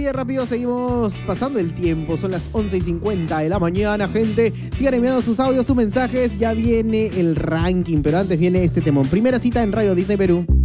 de rápido seguimos pasando el tiempo. Son las 11:50 de la mañana, gente. Sigan enviando sus audios, sus mensajes. Ya viene el ranking, pero antes viene este temón. Primera cita en Radio Disney Perú.